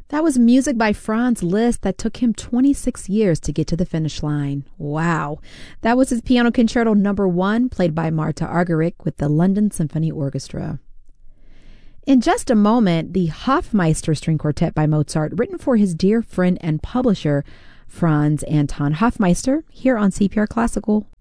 That was music by Franz Liszt that took him 26 years to get to the finish line. Wow. That was his Piano Concerto No. 1, played by Marta Argerich with the London Symphony Orchestra. In just a moment, the Hofmeister String Quartet by Mozart, written for his dear friend and publisher, Franz Anton Hofmeister, here on CPR Classical.